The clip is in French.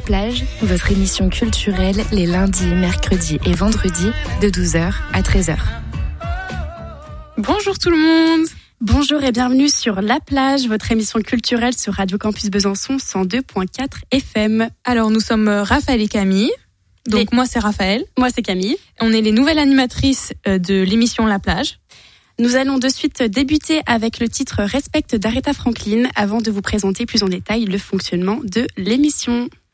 plage, votre émission culturelle les lundis, mercredis et vendredis de 12h à 13h. Bonjour tout le monde. Bonjour et bienvenue sur La Plage, votre émission culturelle sur Radio Campus Besançon 102.4 FM. Alors nous sommes Raphaël et Camille. Donc moi c'est Raphaël. Moi c'est Camille. On est les nouvelles animatrices de l'émission La Plage. Nous allons de suite débuter avec le titre Respect d'Aretha Franklin avant de vous présenter plus en détail le fonctionnement de l'émission.